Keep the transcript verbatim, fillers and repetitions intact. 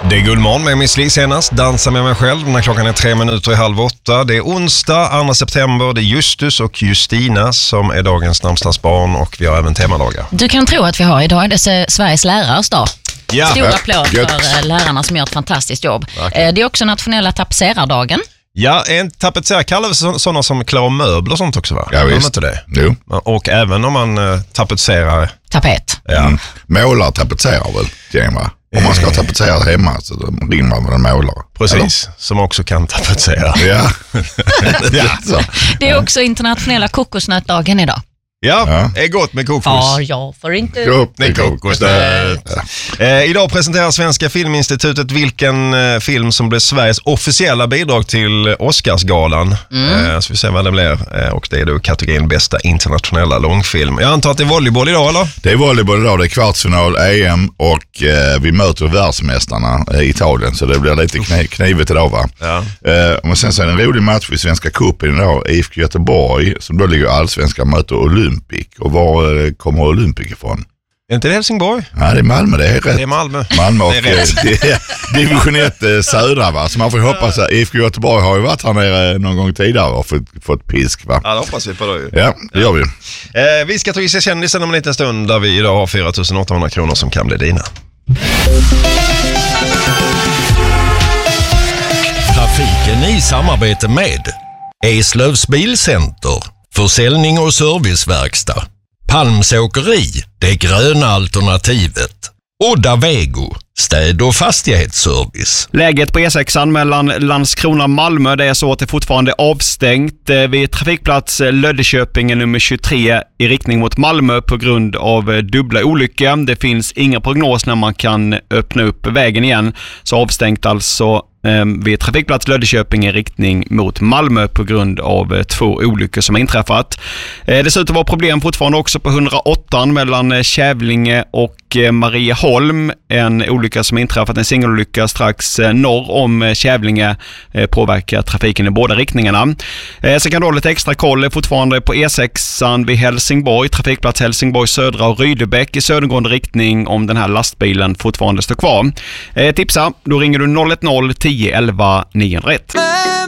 Det är Guldmorgon med Miss Li senast. Dansa med mig själv när klockan är tre minuter i halv åtta. Det är onsdag, andra september. Det är Justus och Justina som är dagens namnsdagsbarn och vi har även temadagar. Du kan tro att vi har idag är det Sveriges lärares dag. Ja. Stor applåd Gött. för lärarna som gör ett fantastiskt jobb. Verkligen. Det är också nationella tapetserardagen. Ja, en tapetser kallar vi sådana som klär möbler och sånt också, va? Ja, visst. Inte det. Jo. Och även om man uh, tapetserar... Tapet. Ja. Mm. Målar tapetserar väl, Jane, va? Om man ska ha tapetserat hemma så ringer man med en målare. Precis, eller? Som också kan tapetsera. Ja. Ja. Så. Det är också internationella kokosnötdagen idag. Ja, Ja. det är gott med kokos. Ja, jag får inte... Gå upp Det är i kokosnöt. Ja. Eh, idag presenterar Svenska Filminstitutet vilken eh, film som blev Sveriges officiella bidrag till Oscarsgalan. Mm. Eh, så vi ser vad det blir. Eh, och det är då kategorin bästa internationella långfilm. Jag antar att det är volleyboll idag, eller? Det är volleyboll idag, det är kvartsfinal E M och eh, vi möter världsmästarna i eh, Italien, så det blir lite kniv, knivigt idag, va? Ja. Eh, och sen så är det en rolig match i Svenska cupen idag. I F K Göteborg, som då ligger allsvenska, möter Olympic. Och var eh, kommer Olympic ifrån? Är inte det Helsingborg? Ja, det är Malmö, det är rätt. Det är Malmö. Malmö och Det är rätt. eh, det är division ett eh, södra, va? Så man får ju hoppas att I F K Göteborg har ju varit här nere någon gång tidigare och fått, fått pisk, va? Ja, det hoppas vi på då ju. Ja, det gör vi. Eh, vi ska ta gissa kändisen om en liten stund där vi idag har fyra tusen åttahundra kronor som kan bli dina. Trafiken i samarbete med Eslövs Bilcenter, försäljning och serviceverkstad, Palmsåkeri, det gröna alternativet, Odda Vego, städ- och fastighetsservice. Läget på E sexan mellan Landskrona och Malmö, det är så att det fortfarande är avstängt vid trafikplats Löddeköping nummer tjugotre i riktning mot Malmö på grund av dubbla olyckor. Det finns inga prognos när man kan öppna upp vägen igen, så avstängt alltså vid trafikplats Löddeköping i riktning mot Malmö på grund av två olyckor som har inträffat. Dessutom var problem fortfarande också på hundraåtta mellan Kävlinge och Marieholm. En olycka som inträffat, en singelolycka strax norr om Kävlinge, påverkar trafiken i båda riktningarna. Så kan du ha lite extra koll fortfarande på E sexan vid Helsingborg, trafikplats Helsingborg södra och Rydebäck i södergående riktning om den här lastbilen fortfarande står kvar. Tipsa, då ringer du noll ett noll tio elva niohundraett.